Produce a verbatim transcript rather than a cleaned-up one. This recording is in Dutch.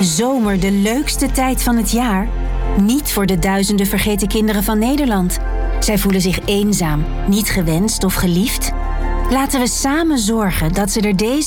Zomer de leukste tijd van het jaar? Niet voor de duizenden vergeten kinderen van Nederland. Zij voelen zich eenzaam, niet gewenst of geliefd. Laten we samen zorgen dat ze er deze